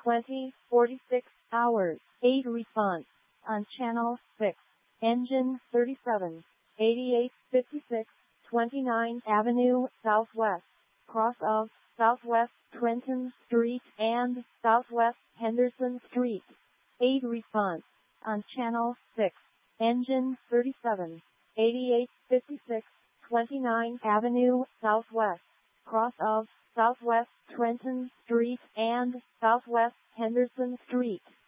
20:46 hours. 8 response on channel 6. Engine 37, 8856, 29th Avenue Southwest, cross of Southwest Trenton Street and Southwest Henderson Street. 8 response on channel 6. Engine 37, 8856, 29th Avenue Southwest, cross of Southwest Trenton Street and Southwest Henderson Street.